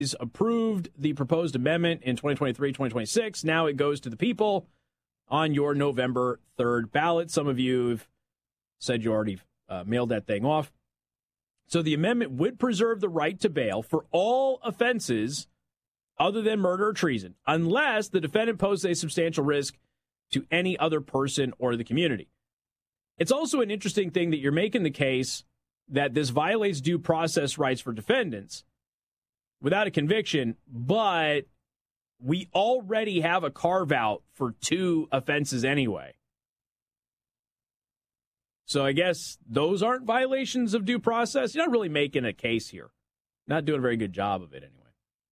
approved the proposed amendment in 2023-2026. Now it goes to the people on your November 3rd ballot. Some of you have said you already mailed that thing off. So the amendment would preserve the right to bail for all offenses other than murder or treason, unless the defendant poses a substantial risk to any other person or the community. It's also an interesting thing that you're making the case that this violates due process rights for defendants without a conviction, but we already have a carve-out for 2 offenses anyway. So I guess those aren't violations of due process. You're not really making a case here. Not doing a very good job of it anyway.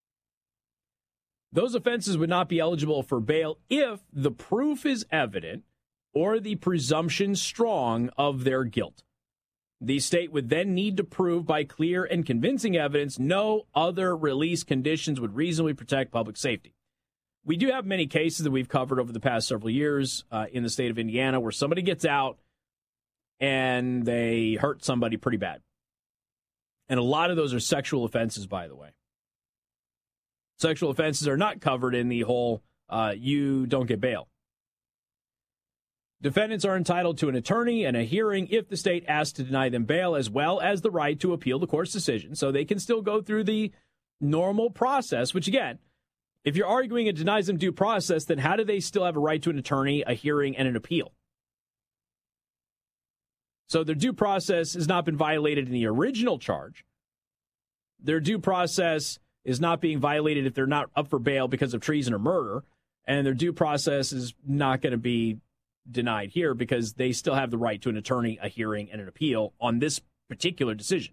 Those offenses would not be eligible for bail if the proof is evident or the presumption strong of their guilt. The state would then need to prove by clear and convincing evidence no other release conditions would reasonably protect public safety. We do have many cases that we've covered over the past several years in the state of Indiana where somebody gets out and they hurt somebody pretty bad. And a lot of those are sexual offenses, by the way. Sexual offenses are not covered in the whole you don't get bail. Defendants are entitled to an attorney and a hearing if the state asks to deny them bail, as well as the right to appeal the court's decision. So they can still go through the normal process, which, again, if you're arguing it denies them due process, then how do they still have a right to an attorney, a hearing, and an appeal? So their due process has not been violated in the original charge. Their due process is not being violated if they're not up for bail because of treason or murder. And their due process is not going to be denied here because they still have the right to an attorney, a hearing, and an appeal on this particular decision.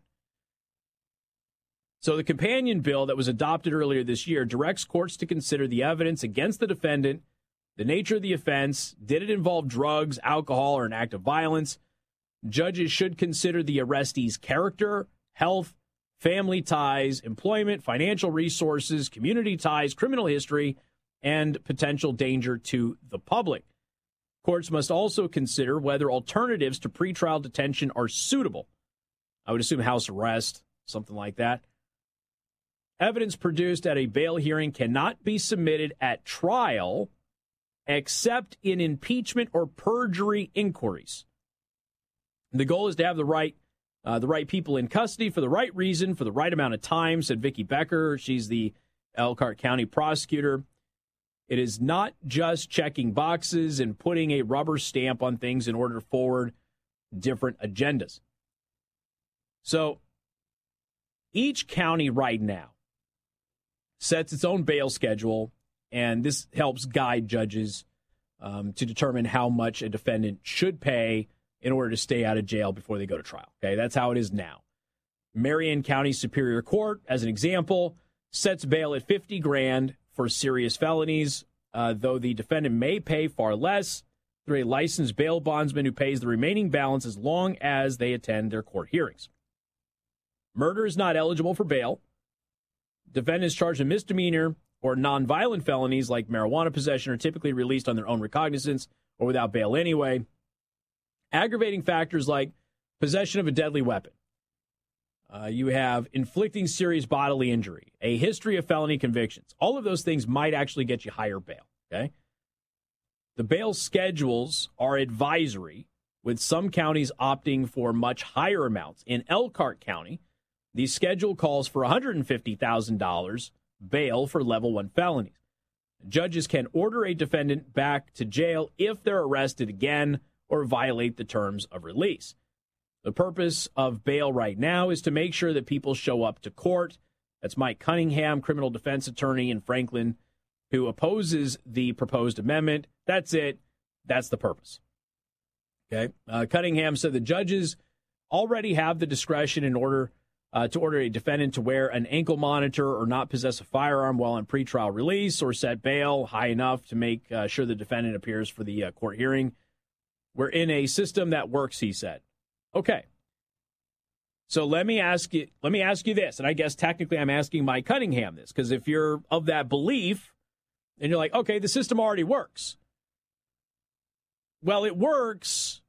So the companion bill that was adopted earlier this year directs courts to consider the evidence against the defendant, the nature of the offense, did it involve drugs, alcohol, or an act of violence. Judges should consider the arrestee's character, health, family ties, employment, financial resources, community ties, criminal history, and potential danger to the public. Courts must also consider whether alternatives to pretrial detention are suitable. I would assume house arrest, something like that. Evidence produced at a bail hearing cannot be submitted at trial except in impeachment or perjury inquiries. The goal is to have the right people in custody for the right reason, for the right amount of time, said Vicki Becker. She's the Elkhart County prosecutor. It is not just checking boxes and putting a rubber stamp on things in order to forward different agendas. So each county right now sets its own bail schedule, and this helps guide judges to determine how much a defendant should pay in order to stay out of jail before they go to trial. Okay, that's how it is now. Marion County Superior Court, as an example, sets bail at $50,000 for serious felonies, though the defendant may pay far less through a licensed bail bondsman who pays the remaining balance as long as they attend their court hearings. Murder is not eligible for bail. Defendants charged with misdemeanor or nonviolent felonies like marijuana possession are typically released on their own recognizance or without bail anyway. Aggravating factors like possession of a deadly weapon. You have inflicting serious bodily injury, a history of felony convictions. All of those things might actually get you higher bail, okay? The bail schedules are advisory, with some counties opting for much higher amounts. In Elkhart County, the schedule calls for $150,000 bail for level 1 felonies. Judges can order a defendant back to jail if they're arrested again or violate the terms of release. The purpose of bail right now is to make sure that people show up to court. That's Mike Cunningham, criminal defense attorney in Franklin, who opposes the proposed amendment. That's it. That's the purpose. Okay. Cunningham said the judges already have the discretion in order to order a defendant to wear an ankle monitor or not possess a firearm while on pretrial release, or set bail high enough to make sure the defendant appears for the court hearing. We're in a system that works, he said. Okay. So let me ask you this, and I guess technically I'm asking Mike Cunningham this, because if you're of that belief and you're like, okay, the system already works. Well, it works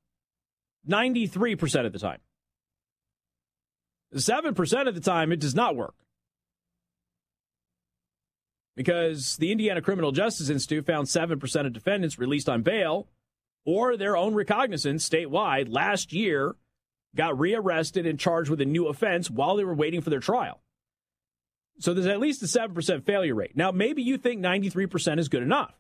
93% of the time. 7% of the time, it does not work. because the Indiana Criminal Justice Institute found 7% of defendants released on bail or their own recognizance statewide last year got rearrested and charged with a new offense while they were waiting for their trial. So there's at least a 7% failure rate. Now, maybe you think 93% is good enough.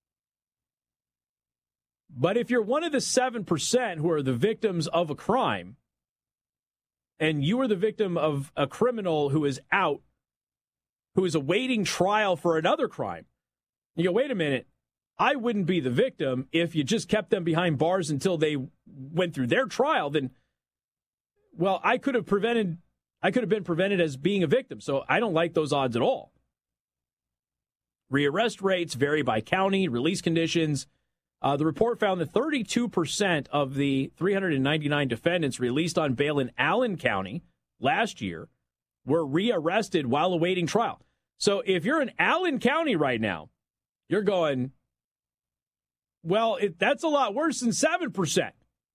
But if you're one of the 7% who are the victims of a crime, and you are the victim of a criminal who is out, who is awaiting trial for another crime, you go, wait a minute, I wouldn't be the victim if you just kept them behind bars until they went through their trial. Then, well, I could have been prevented as being a victim. So I don't like those odds at all. Rearrest rates vary by county, release conditions. The report found that 32% of the 399 defendants released on bail in Allen County last year were rearrested while awaiting trial. So if you're in Allen County right now, you're going, well, that's a lot worse than 7%.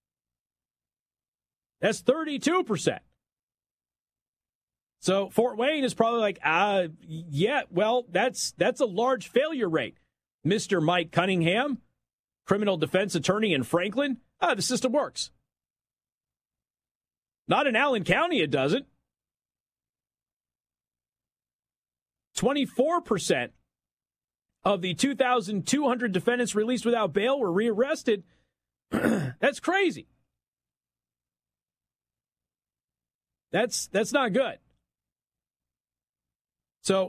That's 32%. So Fort Wayne is probably like, yeah, well, that's a large failure rate. Mr. Mike Cunningham, criminal defense attorney in Franklin, the system works. Not in Allen County, it doesn't. 24% of the 2,200 defendants released without bail were rearrested. That's crazy. That's not good. So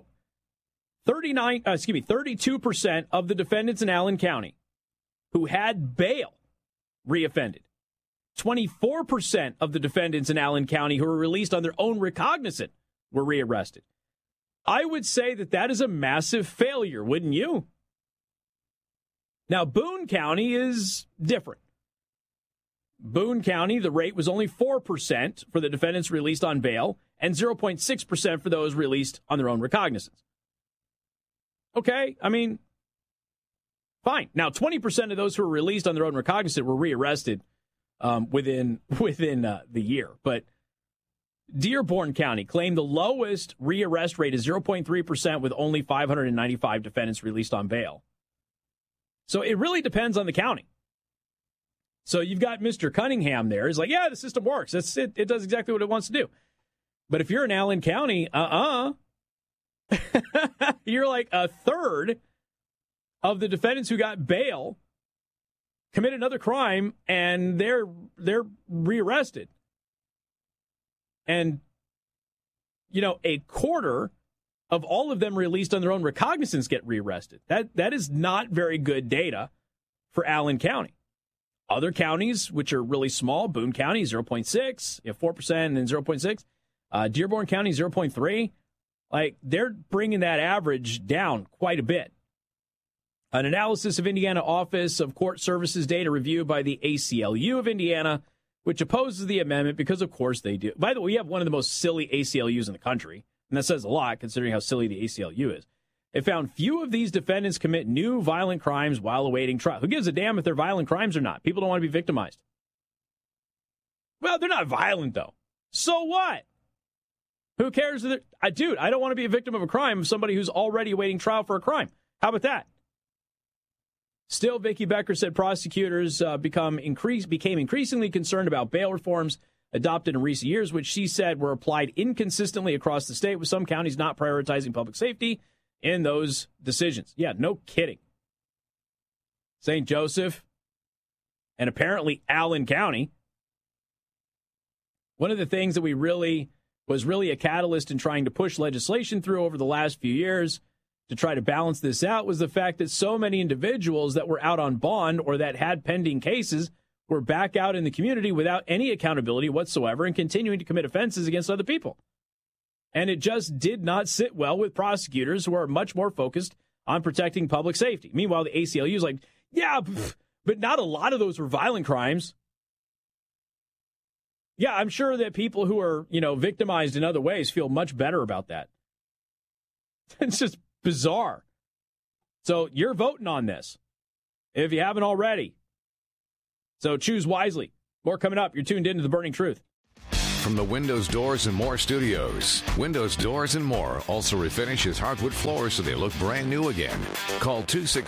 32% of the defendants in Allen County who had bail reoffended. 24% of the defendants in Allen County who were released on their own recognizance were rearrested. I would say that is a massive failure, wouldn't you? Now, Boone County is different. Boone County, the rate was only 4% for the defendants released on bail and 0.6% for those released on their own recognizance. Okay, I mean, fine. Now, 20% of those who were released on their own recognizance were rearrested within the year. But Dearborn County claimed the lowest rearrest rate is 0.3% with only 595 defendants released on bail. So it really depends on the county. So you've got Mr. Cunningham there. He's like, yeah, the system works. It does exactly what it wants to do. But if you're in Allen County, you're like a third of the defendants who got bail commit another crime and they're rearrested. And, a quarter of all of them released on their own recognizance get rearrested. That is not very good data for Allen County. Other counties, which are really small, Boone County, 0.6, 4%, and then 0.6. Dearborn County, 0.3. Like, they're bringing that average down quite a bit. An analysis of Indiana Office of Court Services data reviewed by the ACLU of Indiana, which opposes the amendment because, of course, they do. By the way, we have one of the most silly ACLUs in the country, and that says a lot considering how silly the ACLU is. It found few of these defendants commit new violent crimes while awaiting trial. Who gives a damn if they're violent crimes or not? People don't want to be victimized. Well, they're not violent, though. So what? Who cares? Dude, I don't want to be a victim of a crime of somebody who's already awaiting trial for a crime. How about that? Still, Vicki Becker said prosecutors became increasingly concerned about bail reforms adopted in recent years, which she said were applied inconsistently across the state, with some counties not prioritizing public safety in those decisions. Yeah, no kidding. St. Joseph and apparently Allen County. One of the things that was really a catalyst in trying to push legislation through over the last few years to try to balance this out was the fact that so many individuals that were out on bond or that had pending cases were back out in the community without any accountability whatsoever and continuing to commit offenses against other people. And it just did not sit well with prosecutors who are much more focused on protecting public safety. Meanwhile, the ACLU is like, yeah, but not a lot of those were violent crimes. Yeah, I'm sure that people who are, victimized in other ways feel much better about that. It's just bizarre. So you're voting on this, if you haven't already. So choose wisely. More coming up. You're tuned into The Burning Truth. from the Windows Doors and More studios. Windows Doors and More also refinishes hardwood floors so they look brand new again. Call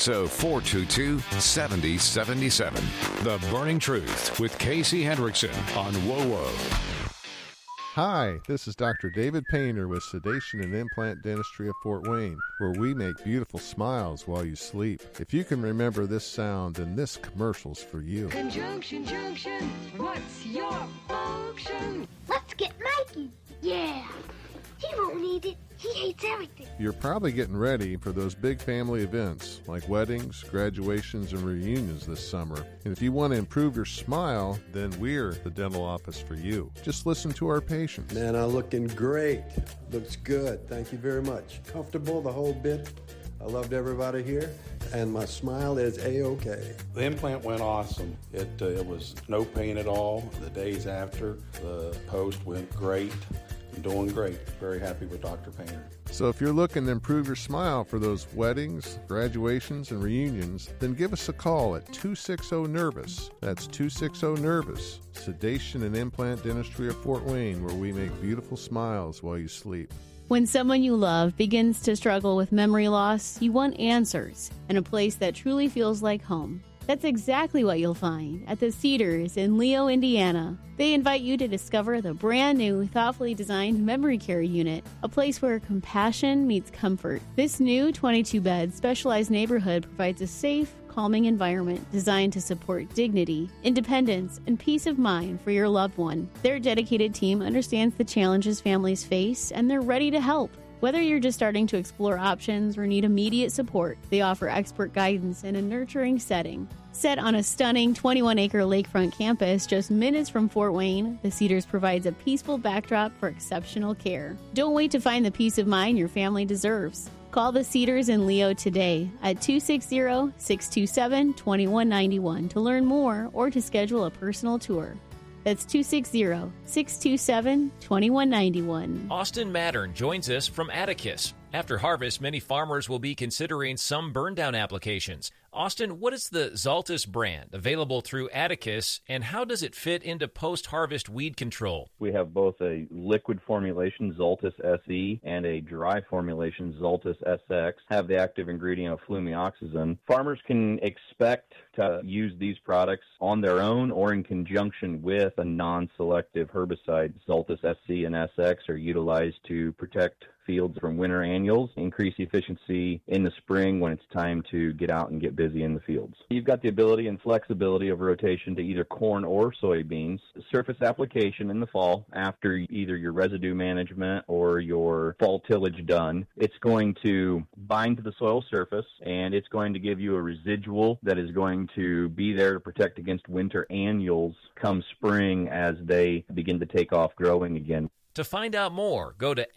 260-422-7077. The Burning Truth with Casey Hendrickson on WOWO. Hi, this is Dr. David Painter with Sedation and Implant Dentistry of Fort Wayne, where we make beautiful smiles while you sleep. If you can remember this sound, then this commercial's for you. Conjunction junction, what's your function? Let's get Mikey. Yeah. He won't need it. He hates everything. You're probably getting ready for those big family events like weddings, graduations, and reunions this summer. And if you want to improve your smile, then we're the dental office for you. Just listen to our patients. Man, I'm looking great. Looks good. Thank you very much. Comfortable the whole bit. I loved everybody here, and my smile is A-OK. The implant went awesome. It was no pain at all. The days after, the post went great. Doing great. Very happy with Dr. Painter. So if you're looking to improve your smile for those weddings, graduations, and reunions, then give us a call at 260-NERVOUS. That's 260-NERVOUS. Sedation and Implant Dentistry of Fort Wayne, where we make beautiful smiles while you sleep. When someone you love begins to struggle with memory loss, you want answers and a place that truly feels like home. That's exactly what you'll find at the Cedars in Leo, Indiana. They invite you to discover the brand new, thoughtfully designed memory care unit, a place where compassion meets comfort. This new 22-bed specialized neighborhood provides a safe, calming environment designed to support dignity, independence, and peace of mind for your loved one. Their dedicated team understands the challenges families face, and they're ready to help. Whether you're just starting to explore options or need immediate support, they offer expert guidance in a nurturing setting. Set on a stunning 21-acre lakefront campus just minutes from Fort Wayne, the Cedars provides a peaceful backdrop for exceptional care. Don't wait to find the peace of mind your family deserves. Call the Cedars in Leo today at 260-627-2191 to learn more or to schedule a personal tour. That's 260-627-2191. Austin Mattern joins us from Atticus. After harvest, many farmers will be considering some burn-down applications. Austin, what is the Zaltis brand available through Atticus, and how does it fit into post-harvest weed control? We have both a liquid formulation, Zaltis SE, and a dry formulation, Zaltis SX, have the active ingredient of flumioxazin. Farmers can expect to use these products on their own or in conjunction with a non-selective herbicide. Zaltis SC and SX are utilized to protect fields from winter annuals, increase efficiency in the spring when it's time to get out and get busy in the fields. You've got the ability and flexibility of rotation to either corn or soybeans. Surface application in the fall after either your residue management or your fall tillage done. It's going to bind to the soil surface, and it's going to give you a residual that is going to be there to protect against winter annuals come spring as they begin to take off growing again. To find out more, go to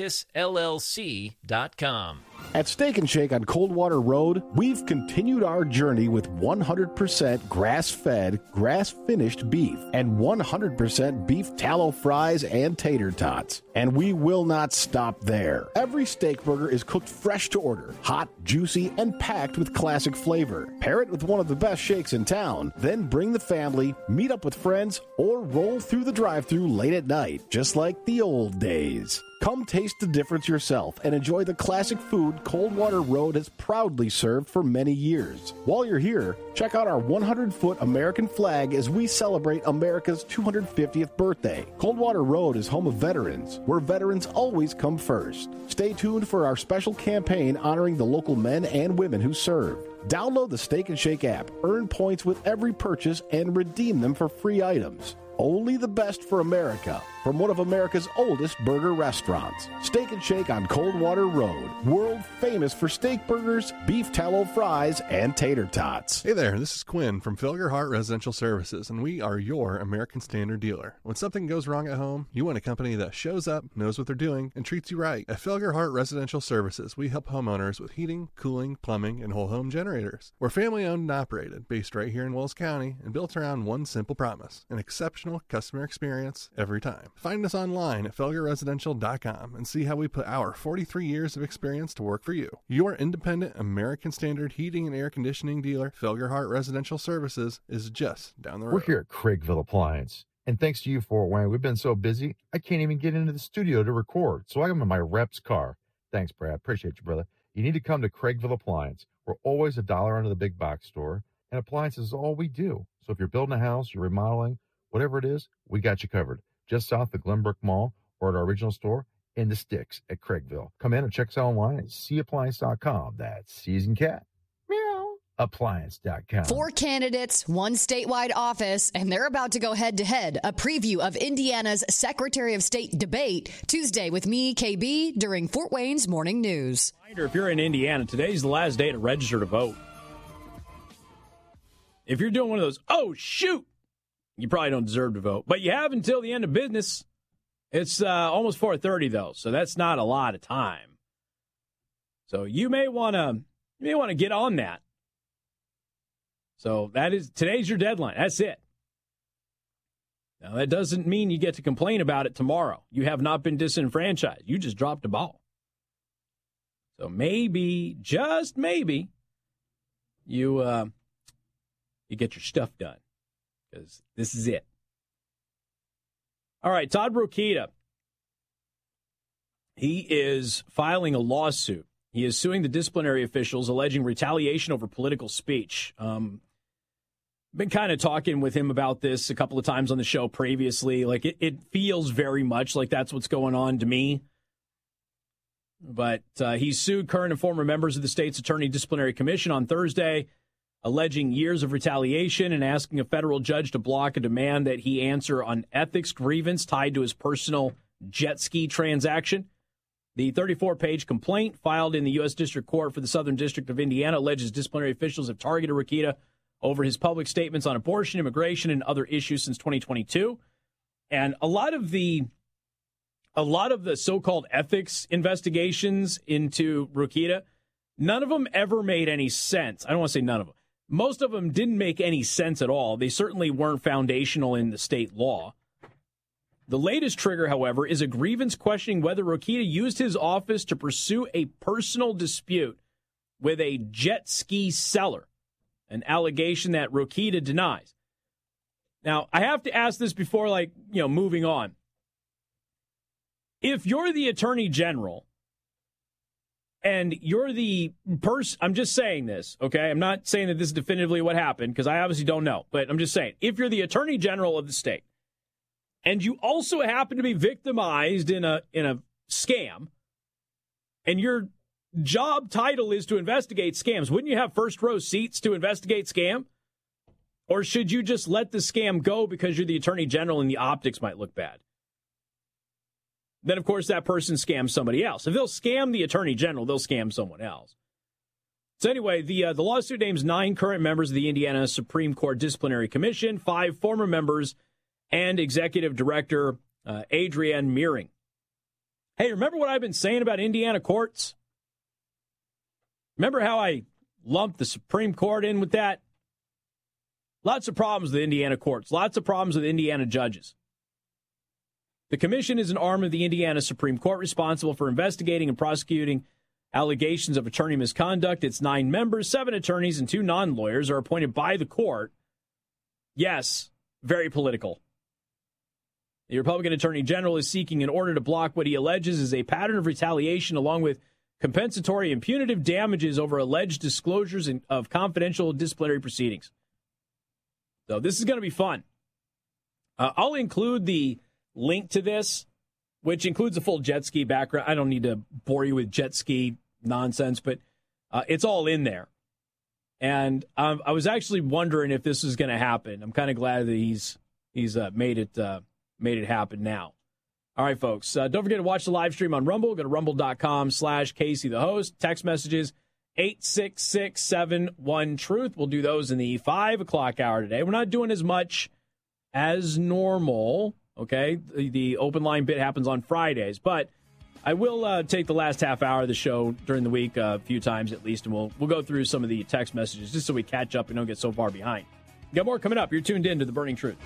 atticusllc.com. At Steak and Shake on Coldwater Road, we've continued our journey with 100% grass-fed, grass-finished beef and 100% beef tallow fries and tater tots. And we will not stop there. Every steak burger is cooked fresh to order, hot, juicy, and packed with classic flavor. Pair it with one of the best shakes in town, then bring the family, meet up with friends, or roll through the drive-thru late at night, just like the old days. Come taste the difference yourself and enjoy the classic food Coldwater Road has proudly served for many years. While you're here, check out our 100-foot American flag as we celebrate America's 250th birthday. Coldwater Road is home of veterans, where veterans always come first. Stay tuned for our special campaign honoring the local men and women who served. Download the Steak and Shake app, earn points with every purchase, and redeem them for free items. Only the best for America from one of America's oldest burger restaurants. Steak and Shake on Coldwater Road. World famous for steak burgers, beef tallow fries, and tater tots. Hey there, this is Quinn from Felger Hart Residential Services, and we are your American Standard dealer. When something goes wrong at home, you want a company that shows up, knows what they're doing, and treats you right. At Felger Hart Residential Services, we help homeowners with heating, cooling, plumbing, and whole home generators. We're family owned and operated, based right here in Wells County, and built around one simple promise: an exceptional customer experience every time. Find us online at felgerresidential.com and see how we put our 43 years of experience to work for you. Your independent American Standard heating and air conditioning dealer, Felger Hart Residential Services, is just down the road. We're here at Craigville Appliance. And thanks to you, Fort Wayne, we've been so busy, I can't even get into the studio to record. So I'm in my rep's car. Thanks, Brad. Appreciate you, brother. You need to come to Craigville Appliance. We're always $1 under the big box store, and appliances is all we do. So if you're building a house, you're remodeling, whatever it is, we got you covered. Just south of Glenbrook Mall or at our original store in the sticks at Craigville. Come in and check us out online at cappliance.com. That's Seasoned Cat. Appliance.com. 4 candidates, 1 statewide office, and they're about to go head-to-head. A preview of Indiana's Secretary of State debate Tuesday with me, KB, during Fort Wayne's Morning News. Reminder, if you're in Indiana, today's the last day to register to vote. If you're doing one of those, oh, shoot, you probably don't deserve to vote. But you have until the end of business. It's almost 4:30, though, so that's not a lot of time. So you may want to get on that. So today's your deadline. That's it. Now, that doesn't mean you get to complain about it tomorrow. You have not been disenfranchised. You just dropped a ball. So maybe, just maybe, you get your stuff done, because this is it. All right, Todd Rokita. He is filing a lawsuit. He is suing the disciplinary officials, alleging retaliation over political speech. Been kind of talking with him about this a couple of times on the show previously. Like, it feels very much like that's what's going on to me. But he sued current and former members of the state's Attorney Disciplinary Commission on Thursday, alleging years of retaliation and asking a federal judge to block a demand that he answer on ethics grievance tied to his personal jet ski transaction. The 34-page complaint filed in the U.S. District Court for the Southern District of Indiana alleges disciplinary officials have targeted Rokita over his public statements on abortion, immigration, and other issues since 2022. And a lot of the so-called ethics investigations into Rokita, none of them ever made any sense. I don't want to say none of them. Most of them didn't make any sense at all. They certainly weren't foundational in the state law. The latest trigger, however, is a grievance questioning whether Rokita used his office to pursue a personal dispute with a jet ski seller, an allegation that Rokita denies. Now, I have to ask this before, moving on. If you're the Attorney General and you're the person, I'm just saying this, okay? I'm not saying that this is definitively what happened, because I obviously don't know, but I'm just saying, if you're the Attorney General of the state, and you also happen to be victimized in a scam, and your job title is to investigate scams, wouldn't you have first row seats to investigate scam? Or should you just let the scam go because you're the Attorney General and the optics might look bad? Then, of course, that person scams somebody else. If they'll scam the Attorney General, they'll scam someone else. So anyway, the lawsuit names 9 current members of the Indiana Supreme Court Disciplinary Commission, 5 former members, and Executive Director Adrienne Meering. Hey, remember what I've been saying about Indiana courts? Remember how I lumped the Supreme Court in with that? Lots of problems with Indiana courts. Lots of problems with Indiana judges. The commission is an arm of the Indiana Supreme Court responsible for investigating and prosecuting allegations of attorney misconduct. Its 9 members, 7 attorneys, and 2 non-lawyers are appointed by the court. Yes, very political. The Republican Attorney General is seeking an order to block what he alleges is a pattern of retaliation along with compensatory and punitive damages over alleged disclosures of confidential disciplinary proceedings. So this is going to be fun. I'll include the link to this, which includes a full jet ski background. I don't need to bore you with jet ski nonsense, but it's all in there. And I was actually wondering if this was going to happen. I'm kind of glad that he's made it happen now. All right, folks. Don't forget to watch the live stream on Rumble. Go to rumble.com/Casey the host. Text messages 86671-TRUTH. We'll do those in the 5 o'clock hour today. We're not doing as much as normal, okay? The open line bit happens on Fridays, but I will take the last half hour of the show during the week a few times at least, and we'll go through some of the text messages just so we catch up and don't get so far behind. Got more coming up. You're tuned in to The Burning Truth.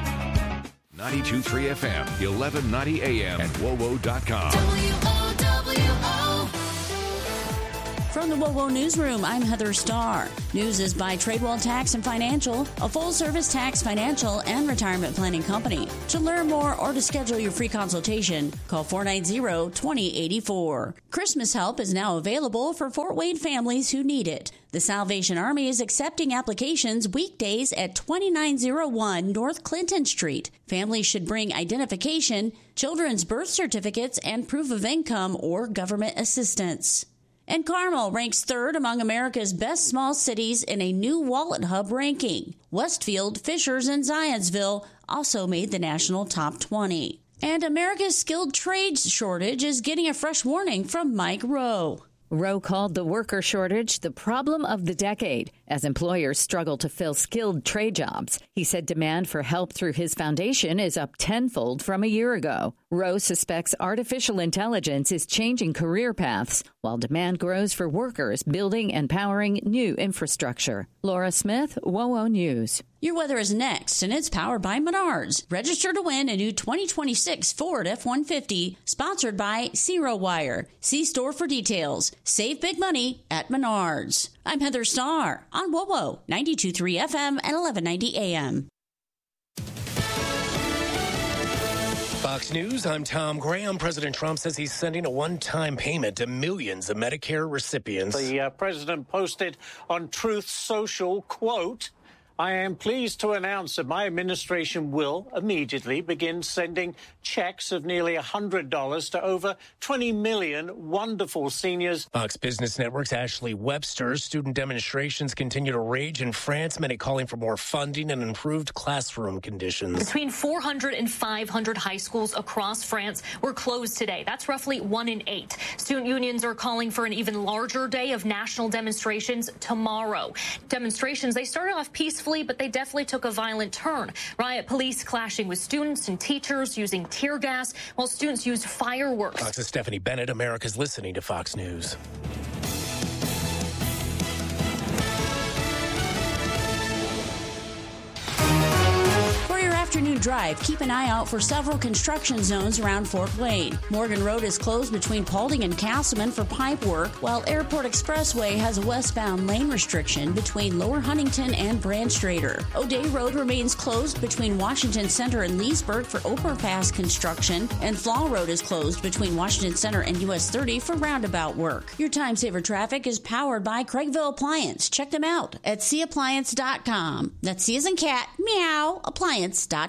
92.3 FM, 1190 AM, and WOWO.com. From the WOWO Newsroom, I'm Heather Starr. News is by Tradewell Tax and Financial, a full-service tax, financial, and retirement planning company. To learn more or to schedule your free consultation, call 490-2084. Christmas help is now available for Fort Wayne families who need it. The Salvation Army is accepting applications weekdays at 2901 North Clinton Street. Families should bring identification, children's birth certificates, and proof of income or government assistance. And Carmel ranks third among America's best small cities in a new Wallet Hub ranking. Westfield, Fishers, and Zionsville also made the national top 20. And America's skilled trades shortage is getting a fresh warning from Mike Rowe. Rowe called the worker shortage the problem of the decade as employers struggle to fill skilled trade jobs. He said demand for help through his foundation is up tenfold from a year ago. Rowe suspects artificial intelligence is changing career paths while demand grows for workers building and powering new infrastructure. Laura Smith, WOWO News. Your weather is next, and it's powered by Menards. Register to win a new 2026 Ford F-150, sponsored by Zero Wire. See store for details. Save big money at Menards. I'm Heather Starr on WOWO, 92.3 FM and 1190 AM. Fox News, I'm Tom Graham. President Trump says he's sending a one-time payment to millions of Medicare recipients. The president posted on Truth Social, quote, I am pleased to announce that my administration will immediately begin sending checks of nearly $100 to over 20 million wonderful seniors. Fox Business Network's Ashley Webster. Student demonstrations continue to rage in France, many calling for more funding and improved classroom conditions. Between 400 and 500 high schools across France were closed today. That's roughly 1 in 8. Student unions are calling for an even larger day of national demonstrations tomorrow. Demonstrations, they started off peacefully, but they definitely took a violent turn. Riot police clashing with students and teachers using tear gas, while students used fireworks. Fox's Stephanie Bennett. America's listening to Fox News. For your afternoon drive, keep an eye out for several construction zones around Fort Wayne. Morgan Road is closed between Paulding and Castleman for pipe work, while Airport Expressway has a westbound lane restriction between Lower Huntington and Branch Strader. O'Day Road remains closed between Washington Center and Leesburg for overpass construction, and Flaw Road is closed between Washington Center and US 30 for roundabout work. Your time saver traffic is powered by Craigville Appliance. Check them out at cappliance.com. That's C as in cat, meow, appliance.com.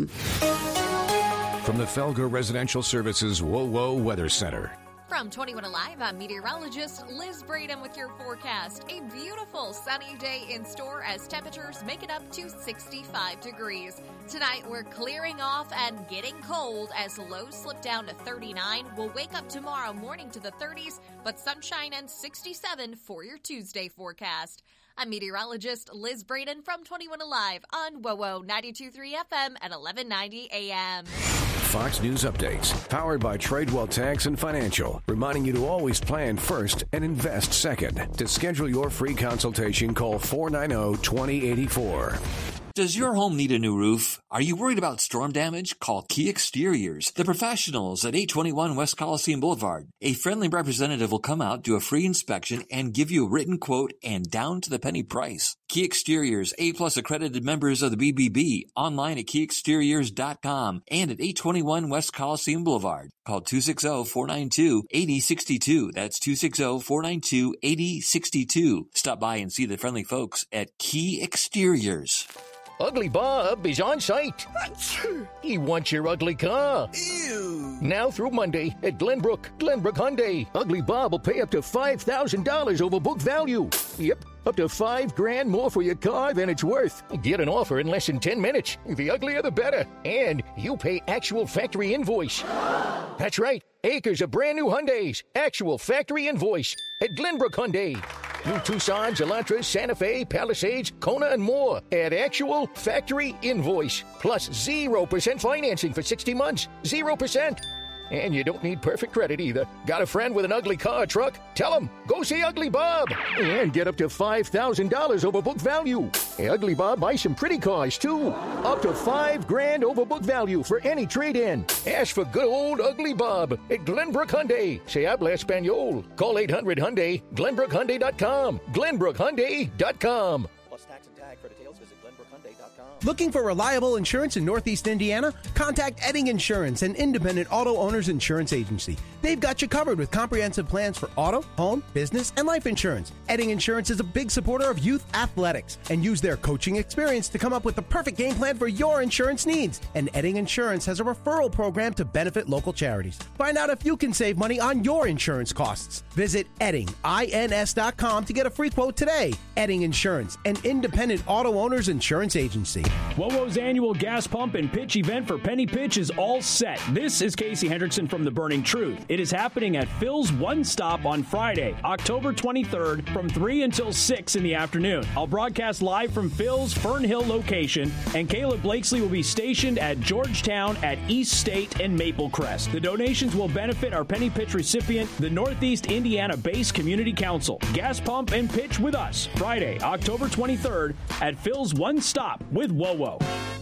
From the Felger Residential Services WOWO Weather Center. From 21 Alive, I'm meteorologist Liz Braden with your forecast. A beautiful sunny day in store as temperatures make it up to 65 degrees. Tonight, we're clearing off and getting cold as lows slip down to 39. We'll wake up tomorrow morning to the 30s, but sunshine and 67 for your Tuesday forecast. I'm meteorologist Liz Braden from 21 Alive on WOWO 92.3 FM at 1190 AM. Fox News Updates, powered by Tradewell Tax and Financial, reminding you to always plan first and invest second. To schedule your free consultation, call 490-2084. Does your home need a new roof? Are you worried about storm damage? Call Key Exteriors, the professionals at 821 West Coliseum Boulevard. A friendly representative will come out, do a free inspection, and give you a written quote and down-to-the-penny price. Key Exteriors, A-plus accredited members of the BBB, online at keyexteriors.com and at 821 West Coliseum Boulevard. Call 260-492-8062. That's 260-492-8062. Stop by and see the friendly folks at Key Exteriors. Ugly Bob is on site. He wants your ugly car. Ew. Now through Monday at Glenbrook Hyundai. Ugly Bob will pay up to $5,000 over book value. Yep, up to $5,000 more for your car than it's worth. Get an offer in less than 10 minutes. The uglier the better. And you pay actual factory invoice. That's right. Acres of brand new Hyundais. Actual factory invoice at Glenbrook Hyundai. New Tucsons, Elantras, Santa Fe, Palisades, Kona, and more at actual factory invoice. Plus 0% financing for 60 months. 0%. And you don't need perfect credit either. Got a friend with an ugly car or truck? Tell him, go see Ugly Bob. And get up to $5,000 over book value. Ugly Bob buys some pretty cars, too. Up to $5,000 over book value for any trade-in. Ask for good old Ugly Bob at Glenbrook Hyundai. Se habla español. Call 800-HYUNDAI, GlenbrookHyundai.com. GlenbrookHyundai.com. Plus tax and tag. For details, visit GlenbrookHyundai.com. Looking for reliable insurance in Northeast Indiana? Contact Edding Insurance, an independent auto owner's insurance agency. They've got you covered with comprehensive plans for auto, home, business, and life insurance. Edding Insurance is a big supporter of youth athletics and use their coaching experience to come up with the perfect game plan for your insurance needs. And Edding Insurance has a referral program to benefit local charities. Find out if you can save money on your insurance costs. Visit EddingINS.com to get a free quote today. Edding Insurance, an independent auto owner's insurance agency. WOWO's annual gas pump and pitch event for Penny Pitch is all set. This is Casey Hendrickson from The Burning Truth. It is happening at Phil's One Stop on Friday, October 23rd from 3 until 6 in the afternoon. I'll broadcast live from Phil's Fern Hill location, and Caleb Blakesley will be stationed at Georgetown at East State and Maple Crest. The donations will benefit our Penny Pitch recipient, the Northeast Indiana-based Community Council. Gas pump and pitch with us, Friday, October 23rd at Phil's One Stop with WOWO.